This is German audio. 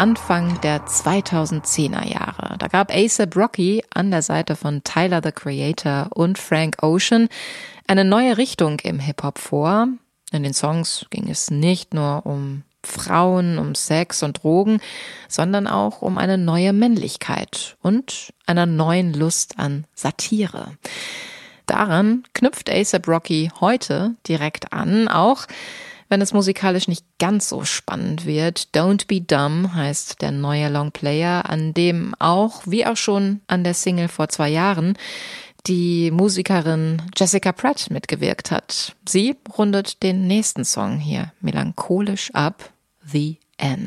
Anfang der 2010er Jahre. Da gab A$AP Rocky an der Seite von Tyler, the Creator und Frank Ocean eine neue Richtung im Hip-Hop vor. In den Songs ging es nicht nur um Frauen, um Sex und Drogen, sondern auch um eine neue Männlichkeit und einer neuen Lust an Satire. Daran knüpft A$AP Rocky heute direkt an, auch wenn es musikalisch nicht ganz so spannend wird. Don't Be Dumb heißt der neue Longplayer, an dem auch, wie auch schon an der Single vor 2 Jahren, die Musikerin Jessica Pratt mitgewirkt hat. Sie rundet den nächsten Song hier melancholisch ab, The End.